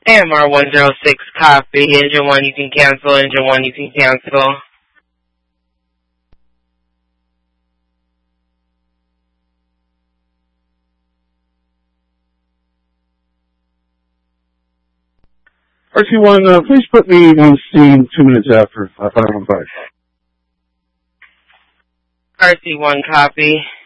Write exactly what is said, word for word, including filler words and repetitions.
A M R one zero six, copy. Engine one, you can cancel. Engine one, you can cancel. R C one, uh, please put me on scene two minutes after five one five. R C one, copy.